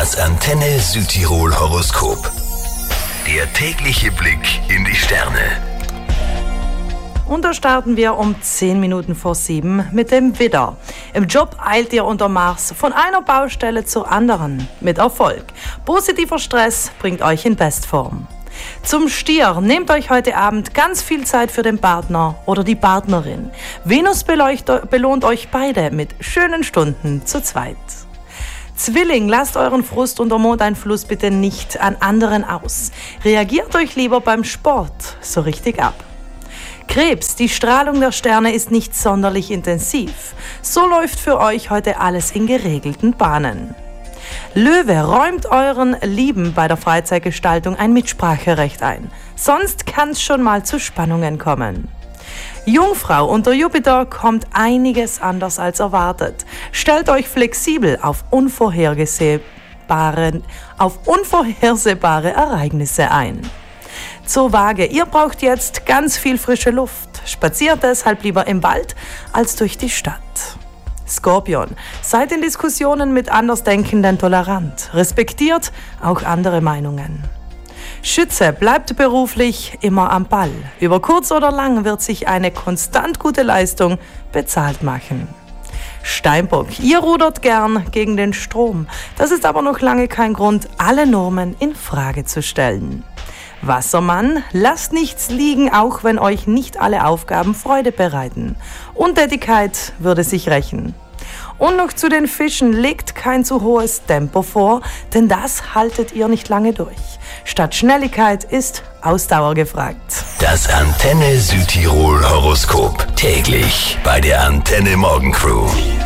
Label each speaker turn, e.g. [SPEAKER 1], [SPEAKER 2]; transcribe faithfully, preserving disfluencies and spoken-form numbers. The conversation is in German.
[SPEAKER 1] Das Antenne Südtirol Horoskop. Der tägliche Blick in die Sterne.
[SPEAKER 2] Und da starten wir um zehn Minuten vor sieben mit dem Widder. Im Job eilt ihr unter Mars von einer Baustelle zur anderen. Mit Erfolg. Positiver Stress bringt euch in Bestform. Zum Stier, nehmt euch heute Abend ganz viel Zeit für den Partner oder die Partnerin. Venus beleucht, belohnt euch beide mit schönen Stunden zu zweit. Zwilling, lasst euren Frust unter Mondeinfluss bitte nicht an anderen aus. Reagiert euch lieber beim Sport so richtig ab. Krebs, die Strahlung der Sterne ist nicht sonderlich intensiv. So läuft für euch heute alles in geregelten Bahnen. Löwe, räumt euren Lieben bei der Freizeitgestaltung ein Mitspracherecht ein. Sonst kann es schon mal zu Spannungen kommen. Jungfrau, unter Jupiter kommt einiges anders als erwartet. Stellt euch flexibel auf unvorhergesehbare, auf unvorhersehbare Ereignisse ein. Zur Waage, ihr braucht jetzt ganz viel frische Luft. Spaziert deshalb lieber im Wald als durch die Stadt. Skorpion, seid in Diskussionen mit Andersdenkenden tolerant. Respektiert auch andere Meinungen. Schütze, bleibt beruflich immer am Ball. Über kurz oder lang wird sich eine konstant gute Leistung bezahlt machen. Steinbock, ihr rudert gern gegen den Strom. Das ist aber noch lange kein Grund, alle Normen in Frage zu stellen. Wassermann, lasst nichts liegen, auch wenn euch nicht alle Aufgaben Freude bereiten. Untätigkeit würde sich rächen. Und noch zu den Fischen, legt kein zu hohes Tempo vor, denn das haltet ihr nicht lange durch. Statt Schnelligkeit ist Ausdauer gefragt.
[SPEAKER 1] Das Antenne Südtirol Horoskop. Täglich bei der Antenne Morgencrew.